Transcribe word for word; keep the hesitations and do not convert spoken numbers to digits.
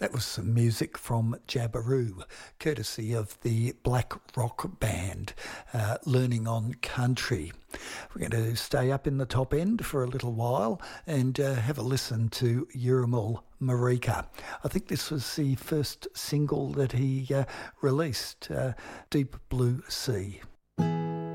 That was some music from Jabiru, courtesy of the Black Rock Band, uh, Learning on Country. We're going to stay up in the top end for a little while and uh, have a listen to Yuramal Marika. I think this was the first single that he uh, released, uh, Deep Blue Sea.